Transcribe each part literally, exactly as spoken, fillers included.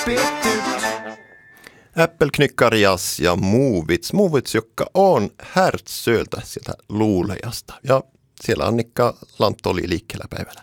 Äppelknykkarias ja muuvits. Muuvits, joka on Härtsööltä sieltä Luulajasta. Ja siellä Annikka Lantto oli liikkeellä päivällä.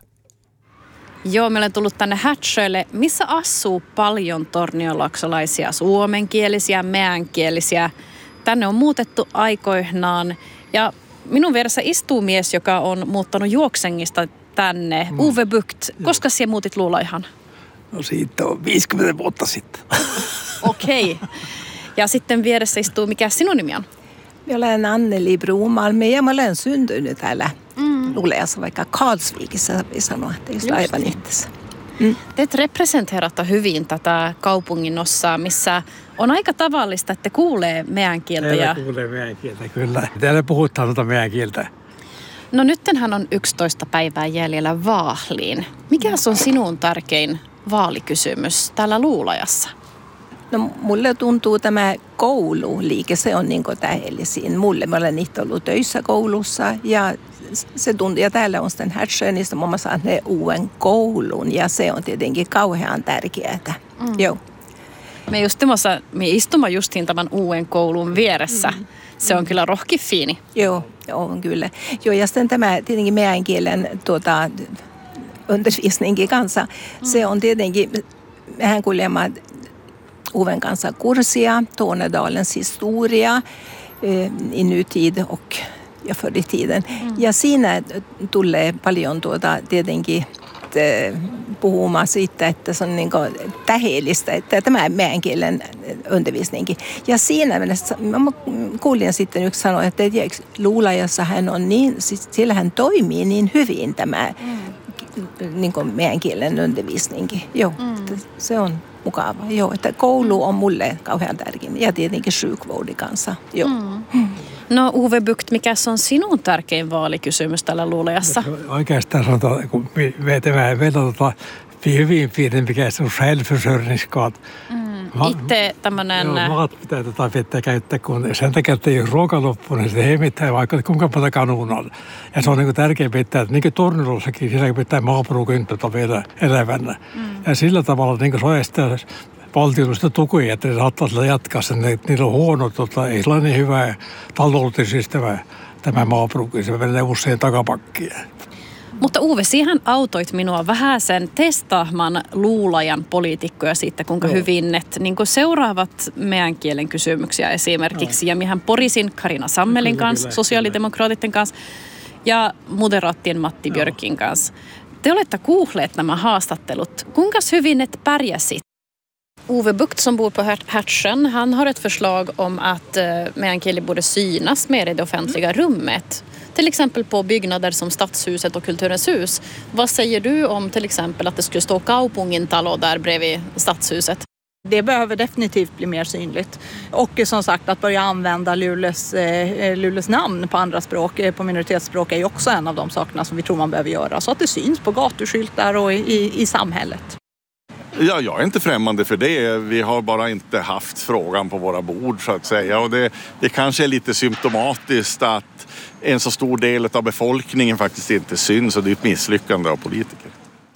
Joo, me olen tullut tänne Härtsöölle, missä asuu paljon torniolaksolaisia suomenkielisiä, meänkielisiä. Tänne on muutettu aikoinaan ja minun vieressä istuu mies, joka on muuttanut Juoksengista tänne. Mm. Uwe Bucht, koska sinä muutit Luulajahan? No siitä on viisikymmentä vuotta sitten. Okei. Okay. Ja sitten vieressä istuu, mikä sinun nimi on? Minä olen Anneli Bromalmi ja mä olen syntynyt täällä mm. Luulajassa, vaikka Karlsvikissä voi sanoa, että just aivan itsessä. Mm. Te representeeratte hyvin tätä kaupungin osaa, missä on aika tavallista, että kuulee meidän kieltä. Täällä ja... kuulee meidän kieltä, kyllä. Täällä puhutaan tuota meidän kieltä. No nyttenhän on yksitoista päivää jäljellä vaaliin. Mikä on sinun tärkein vaalikysymys täällä Luulajassa? No mulle tuntuu tämä koululiike, se on niin kuin tähellisin. Mulle, mä olen itse ollut töissä koulussa ja se tuntuu, ja täällä on sitten Härtsöönistä muun muassa ne uuden koulun ja se on tietenkin kauhean tärkeää. Mm. Joo. Me, justimassa, me istumme justiin tämän uuden koulun vieressä. Mm. Se on kyllä rohki fiini. Joo, on kyllä. Joo, ja sitten tämä tietenkin meidän kielen tuota, undervisninkin kanssa, mm. se on tietenkin, mehän kuljemme Uven kanssa kurssia, Tornedalens historia eh, i nutid och ja förr i tiden. Mm. Ja siinä tulee paljon tuota tietenkin puhumaan siitä, että se on niin kuin tähdellistä, että tämä meidän kielen undervisninkin. Ja siinä mielessä, mä kuulin sitten yksi sanoa, että Luulajassa hän on niin, siis siellä hän toimii niin hyvin tämä mm. niin kuin meidän kielen undervisninkin. Joo, mm. se on mukava. Joo, että koulu on mulle kauhean tärkein ja tietenkin sjukvårdi kanssa. Joo. Mm. Mm. No Uwe Bucht, mikä on sinun tärkein vaalikysymys täällä Luulajassa? Oikeastaan sanotaan, kun me vedotaan hyvin pienen, mikä se on självförsörjningsgrad. Mm. Itse tämmöinen... Joo, maat pitää tätä vettä käyttää, kun sen takia, että jos ruoka loppuu, niin se hemittää vaikka kuinka paljon kanuunaan. Ja se on niin tärkeää pitää, että niin kuin Torniolossakin, siellä pitää maapurukyntöltä vielä elävänä. Mm. Ja sillä tavalla niin kuin soestaa valtiollista tukuja, että ne saattaa sillä jatkaa sen, että niillä on huono, tota, ei sillä niin hyvä taloudellisesti tämä, tämä maapurukki, se menee usein takapakkiin. Mutta Uwe, siihen autoit minua vähän sen testaamaan Luulajan poliitikkoja siitä, kuinka no. hyvin ne niin seuraavat meidän kielen kysymyksiä esimerkiksi. No. Ja mehän porisin Karina Sammelin kyllä, kanssa, kyllä, sosiaalidemokraatitten kyllä. kanssa ja moderaattien Matti no. Björkin kanssa. Te olette kuulleet nämä haastattelut. Kuinka hyvin et pärjäsit? Uwe Bucht som bor på Härtsön, han har ett förslag om att meänkieli borde synas mer i det offentliga rummet. Till exempel på byggnader som Stadshuset och Kulturens hus. Vad säger du om till exempel att det skulle stå Kaupungintalo där bredvid Stadshuset? Det behöver definitivt bli mer synligt. Och som sagt att börja använda Lules, eh, Lules namn på andra språk, eh, på minoritetsspråk är ju också en av de sakerna som vi tror man behöver göra. Så att det syns på gatuskyltar och i, i samhället. Ja, jag är inte främmande för det. Vi har bara inte haft frågan på våra bord så att säga. Och det, det kanske är lite symptomatiskt att en så stor del av befolkningen faktiskt inte syns. Och det är ett misslyckande av politiker.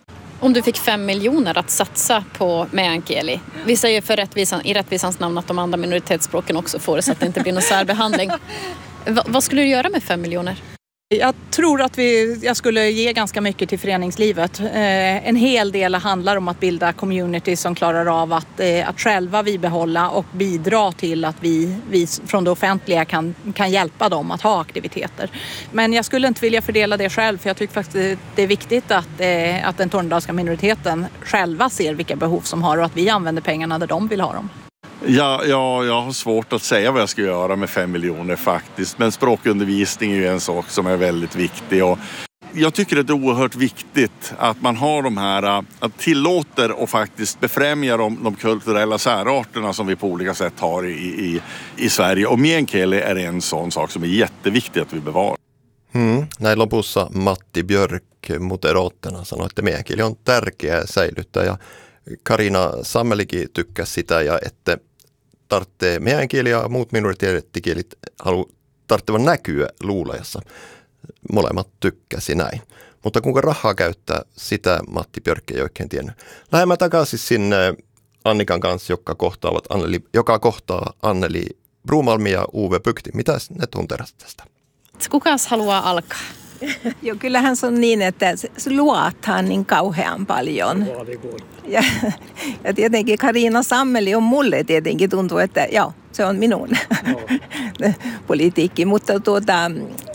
Om du fick fem miljoner att satsa på meänkieli. Vi säger för rättvisan, i rättvisans namn att de andra minoritetsspråken också får det så att det inte blir någon särbehandling. Va, vad skulle du göra med fem miljoner? Jag tror att vi, jag skulle ge ganska mycket till föreningslivet. Eh, en hel del handlar om att bilda community som klarar av att, eh, att själva vi behålla och bidra till att vi, vi från det offentliga kan, kan hjälpa dem att ha aktiviteter. Men jag skulle inte vilja fördela det själv för jag tycker faktiskt det är viktigt att, eh, att den tornedalska minoriteten själva ser vilka behov som har och att vi använder pengarna där de vill ha dem. Ja, ja, jag har svårt att säga vad jag ska göra med fem miljoner faktiskt. Men språkundervisning är ju en sak som är väldigt viktig. Och jag tycker att det är oerhört viktigt att man har de här, att tillåter och faktiskt befrämjar de, de kulturella särarterna som vi på olika sätt har i, i, i Sverige. Och meänkieli är en sån sak som är jätteviktig att vi bevarar. Mm. Näin lopussa Matti Björk Moderaterna sanoi, että meänkieli on tärkeää säilyttää ja Karina Sammelikin tykkäsi sitä ja että tarvitsee meidän kieli ja muut minoriteettikielit haluaa tarvitsevan näkyä Luulajassa. Molemmat tykkäsi näin. Mutta kuinka rahaa käyttää, sitä Matti Björk ei oikein tiennyt. Lähdemme takaisin sinne Annikan kanssa, jotka kohtaavat Anneli, joka kohtaa Anneli Bromalmi ja Uwe Bykti. Mitäs ne tuntevat tästä? Kukas haluaa alkaa? Joo, kyllähän se on niin, että se luotaan niin kauhean paljon. Ja, ja tietenkin Carina Sammeli on mulle tietenkin tuntuu, että joo, se on minun no. politiikki. Mutta tuota,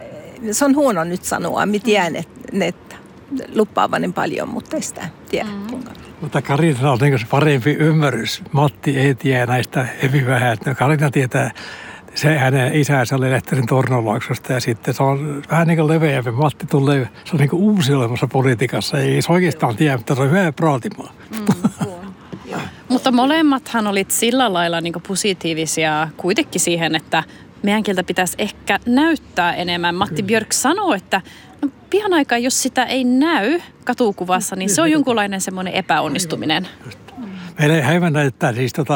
se on huono nyt sanoa. Mä tiedän, että lupaavan niin paljon, mutta ei sitä tiedä mm. kuinka. Mutta Carina on niin parempi ymmärrys. Matti ei tiedä näistä hyvin vähän. Carina tietää. Se hänen isänsä oli Lehterin Tornonlaaksosta ja sitten se on vähän niin kuin leveämpi. Matti tulee, se on niin kuin uusi olemassa politiikassa. Ei se oikeastaan tiedä, mutta se on hyvä praatimaan. Mm, mutta molemmathan olit sillä lailla niin kuin positiivisia kuitenkin siihen, että meidän kieltä pitäisi ehkä näyttää enemmän. Matti Kyllä. Björk sanoo, että no, pian aikaa, jos sitä ei näy katukuvassa, niin se on jonkunlainen semmoinen epäonnistuminen. Meillä ei häivän näyttää siis tota,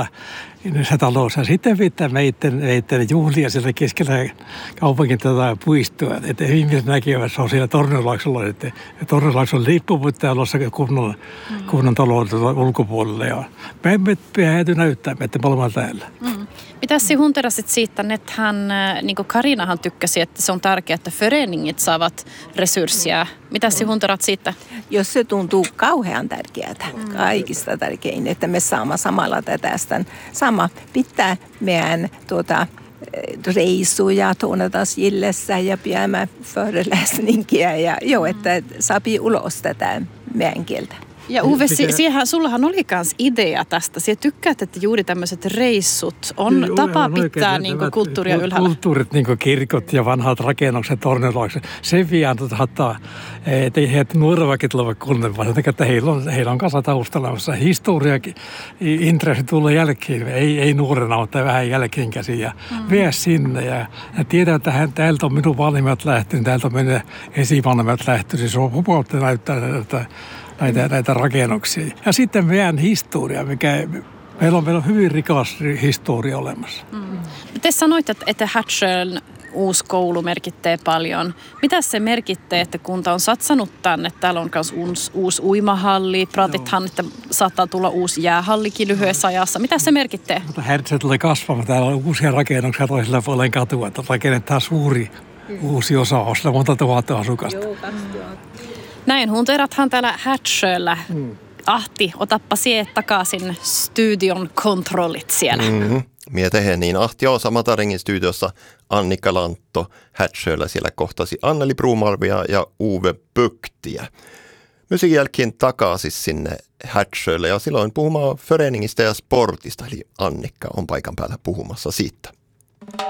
se talous. Ja sitten pitää meidän, meidän juhlia siellä keskellä kaupunkin tota puistoa. Että ihmiset näkevät, se on siellä Tornionlaaksolla. Että Tornionlaakson lippu pitää olla se kunnon, mm. kunnon talouden tuota ulkopuolella. Ja me emme pääty näyttää, että me olemme täällä. Mm. Mitäs sinä hunterasit siitä, että hän, niin kuin Carinahan tykkäsi, että se on tärkeää, että föreningit saavat resursseja. Mitäs sinä hunterat siitä? Jos se tuntuu kauhean tärkeää, kaikista tärkein, että me saamme samalla tästä. Sama pitää meidän tuota, reissuja tuonatas Jillessä ja pidämään föreläsninkiä ja joo, että saapi ulos tätä meidän kieltä. Ja Uwe, siihen, sullahan oli kans idea tästä. Sinä tykkäät, että juuri tämmöiset reissut on Kyllä, tapa on pitää oikein, niin kulttuuria ylhäällä. Kulttuurit, niin kuin kirkot ja vanhat rakennukset, Tornionlaakso. Se viian hattaa, että ei heitä nuorevakin tulevat kuuntelemaan. Että heillä on, heillä on kanssa taustalla historia, intressi tulee jälkeen. Ei, ei nuorena, mutta vähän jälkeen käsin. Ja mm. vie sinne ja, ja tiedän, että hän, täältä on minun vanhemmat lähtenyt, täältä on meidän esivanhemmat lähtenyt. Se on hupoutta näyttää, että Näitä, näitä rakennuksia. Ja sitten meidän historia, mikä meillä on, meillä on hyvin rikas historia olemassa. Mm. Te sanoitte, että Hatchön uusi koulu merkittää paljon. Mitä se merkittää, että kunta on satsannut tänne? Täällä on myös uusi, uusi uimahalli. Praatithan, että saattaa tulla uusi jäähallikin lyhyessä ajassa. Mitä se merkittää? Mutta Hertse tulee kasvamaan. Täällä on uusia rakennuksia toisella puolen katua. Rakennetaan suuri uusi osa, osalla monta tuhatta asukasta. Joo, kaksituhatta. Näin hunterathan täällä Hatchöllä. Mm. Ahti, otappa sie takaisin studion kontrollit siellä. Mm-hmm. Mie tehen niin Ahti on Samataringin studiossa Annika Lantto Hatchöllä. Siellä kohtasi Anneli Bromalmia ja Uwe Byktiä. Musiikin jälkeen takaisin sinne Hatchölle ja silloin puhumaan föreningistä ja sportista. Eli Annikka on paikan päällä puhumassa siitä.